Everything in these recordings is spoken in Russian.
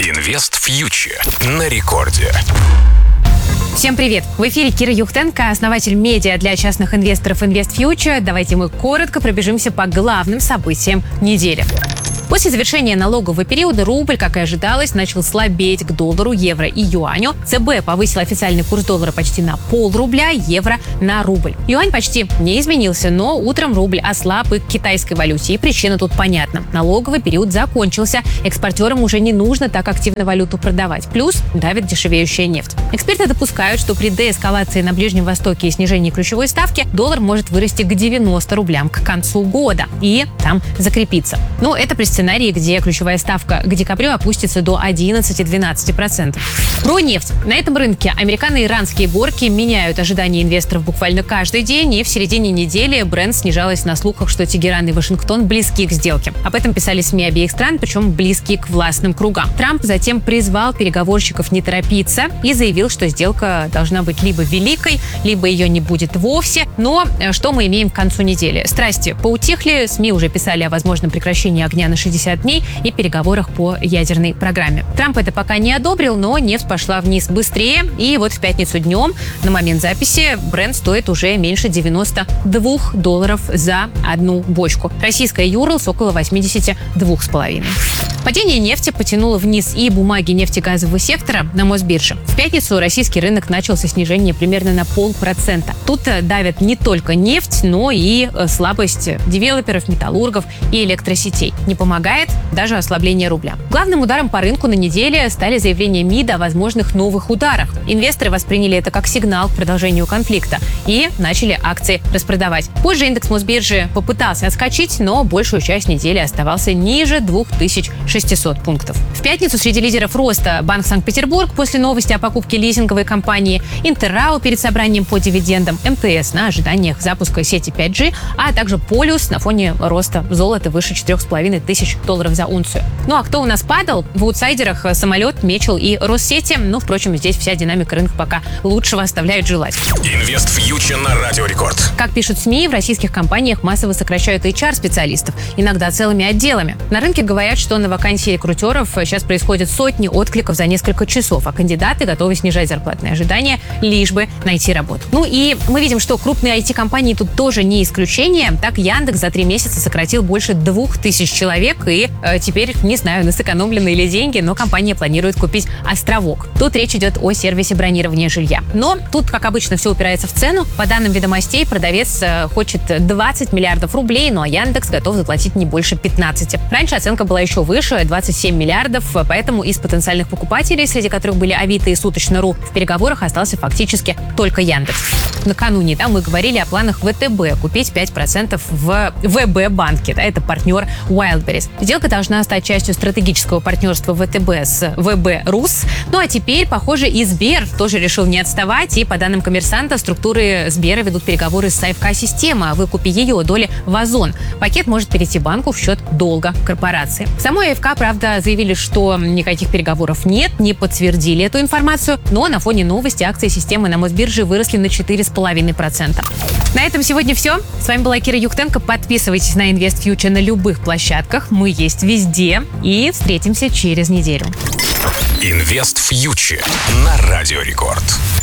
Инвест Фьючер на рекорде. Всем привет! В эфире Кира Юхтенко, основатель медиа для частных инвесторов Invest Future. Давайте мы коротко пробежимся по главным событиям недели. После завершения налогового периода рубль, как и ожидалось, начал слабеть к доллару, евро и юаню. ЦБ повысил официальный курс доллара почти на пол-рубля, евро на рубль. Юань почти не изменился, но утром рубль ослаб и к китайской валюте. И причина тут понятна. Налоговый период закончился, экспортерам уже не нужно так активно валюту продавать. Плюс давит дешевеющая нефть. Эксперты допускают, что при деэскалации на Ближнем Востоке и снижении ключевой ставки доллар может вырасти к 90 рублям к концу года и там закрепиться. Но это при сценарии, где ключевая ставка к декабрю опустится до 11-12%. Про нефть. На этом рынке американо-иранские горки меняют ожидания инвесторов буквально каждый день, и в середине недели Brent снижалась на слухах, что Тегеран и Вашингтон близки к сделке. Об этом писали СМИ обеих стран, причем близки к властным кругам. Трамп затем призвал переговорщиков не торопиться и заявил, что сделка должна быть либо великой, либо ее не будет вовсе. Но что мы имеем к концу недели? Страсти поутихли, СМИ уже писали о возможном прекращении огня на 60 дней и переговорах по ядерной программе. Трамп это пока не одобрил, но нефть пошла вниз быстрее, и вот в пятницу днем, на момент записи, Brent стоит уже меньше $92 за одну бочку. Российская Urals около 82,5. Падение нефти потянуло вниз и бумаги нефтегазового сектора на Мосбирже. В пятницу российский рынок начал со снижения примерно на 0,5%. Тут давят не только нефть, но и слабость девелоперов, металлургов и электросетей. Не помогает даже ослабление рубля. Главным ударом по рынку на неделе стали заявления МИДа о возможных новых ударах. Инвесторы восприняли это как сигнал к продолжению конфликта и начали акции распродавать. Позже индекс Мосбиржи попытался отскочить, но большую часть недели оставался ниже 2600 пунктов. В пятницу среди лидеров роста Банк Санкт-Петербург после новости о покупке лизинговой компании, Интеррау перед собранием по дивидендам, МТС на ожиданиях запуска сети 5G, а также Полюс на фоне роста золота выше $4500 за унцию. Ну а кто у нас падал? В аутсайдерах самолет, Мечел и Россети. Ну, впрочем, здесь вся динамика рынка пока лучшего оставляет желать. Инвест Фьючер на Радио Рекорд. Как пишут СМИ, в российских компаниях массово сокращают HR-специалистов, иногда целыми отделами. На рынке говорят, что на вакансии рекрутеров сейчас происходят сотни откликов за несколько часов, а кандидаты готовы снижать зарплатные ожидания, лишь бы найти работу. Ну и мы видим, что крупные IT-компании тут тоже не исключение. Так, Яндекс за 3 месяца сократил больше 2000 человек, и теперь, не знаю, на сэкономленные ли деньги, но компания планирует купить островок. Тут речь идет о сервисе бронирования жилья. Но тут, как обычно, все упирается в цену. По данным «Ведомостей», продавец хочет 20 миллиардов рублей, ну а Яндекс готов заплатить не больше 15. Раньше оценка была еще выше, 27 миллиардов, поэтому из потенциальных покупателей, среди которых были Авито и Суточно.ру, в переговорах остался фактически только Яндекс. Накануне мы говорили о планах ВТБ купить 5% в ВБ-банке. Это партнер Wildberries. Сделка должна стать частью стратегического партнерства ВТБ с ВБ Рус. Ну а теперь, похоже, и Сбер тоже решил не отставать. И по данным «Коммерсанта», структуры Сбера ведут переговоры с АФК-системой о выкупе ее доли в Озон. Пакет может перейти банку в счет долга корпорации. В самой АФК, правда, заявили, что никаких переговоров нет, не подтвердили эту информацию, но на фоне новости акции системы на Мосбирже выросли на 4,5%. На этом сегодня все. С вами была Кира Юхтенко. Подписывайтесь на Invest Future на любых площадках. Мы есть везде. И встретимся через неделю. Инвест Фьючер на Радио Рекорд.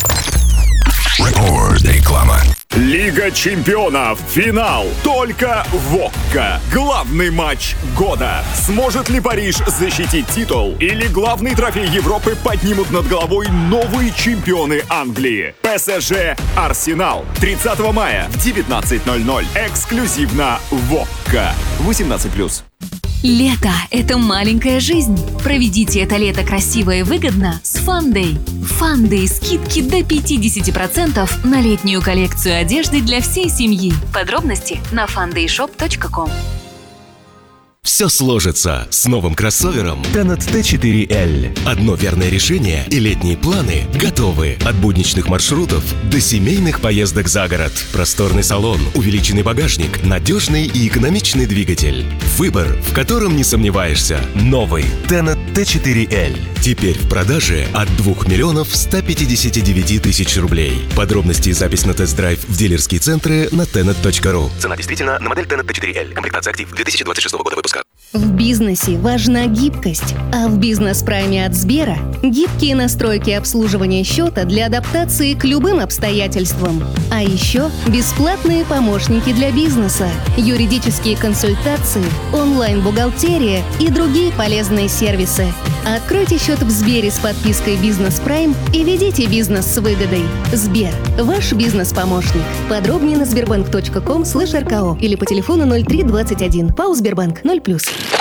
Реклама. Лига чемпионов. Финал. Только в ОККО. Главный матч года. Сможет ли Париж защитить титул? Или главный трофей Европы поднимут над головой новые чемпионы Англии? ПСЖ Арсенал. 30 мая в 19:00. Эксклюзивно в ОККО. 18+. Лето – это маленькая жизнь. Проведите это лето красиво и выгодно с Фандэй. Фандэй – скидки до 50% на летнюю коллекцию одежды для всей семьи. Подробности на fundaysshop.com. Все сложится с новым кроссовером Tenet T4L. Одно верное решение, и летние планы готовы. От будничных маршрутов до семейных поездок за город. Просторный салон, увеличенный багажник, надежный и экономичный двигатель. Выбор, в котором не сомневаешься. Новый Tenet T4L. Теперь в продаже от 2 159 000 рублей. Подробности и запись на тест-драйв в дилерские центры на tenet.ru. Цена действительно на модель Tenet T4L. Комплектация «Актив» 2026 года выпуска. В бизнесе важна гибкость, а в бизнес-прайме от Сбера гибкие настройки обслуживания счета для адаптации к любым обстоятельствам. А еще бесплатные помощники для бизнеса, юридические консультации, онлайн-бухгалтерия и другие полезные сервисы. Откройте счет в Сбере с подпиской «Бизнес Прайм» и ведите бизнес с выгодой. Сбер – ваш бизнес-помощник. Подробнее на sberbank.com/rko или по телефону 0321. ПАО «Сбербанк» 0+.